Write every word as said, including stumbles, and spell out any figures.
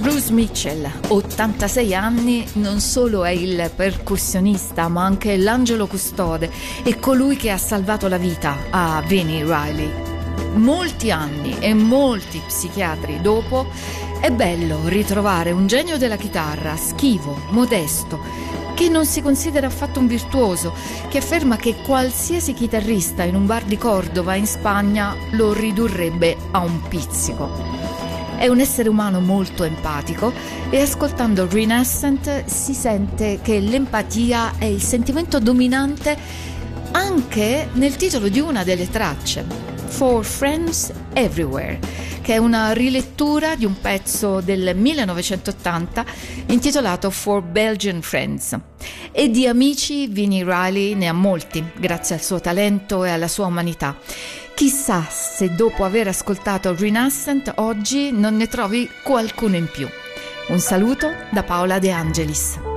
Bruce Mitchell, ottantasei anni, non solo è il percussionista ma anche l'angelo custode e colui che ha salvato la vita a Vini Riley. Molti anni e molti psichiatri dopo, è bello ritrovare un genio della chitarra, schivo, modesto, che non si considera affatto un virtuoso, che afferma che qualsiasi chitarrista in un bar di Cordova in Spagna lo ridurrebbe a un pizzico. È un essere umano molto empatico e ascoltando Renascent si sente che l'empatia è il sentimento dominante anche nel titolo di una delle tracce, For Friends Everywhere, che è una rilettura di un pezzo del millenovecentottanta intitolato For Belgian Friends. E di amici Vini Riley ne ha molti, grazie al suo talento e alla sua umanità. Chissà se dopo aver ascoltato Renascent oggi non ne trovi qualcuno in più. Un saluto da Paola De Angelis.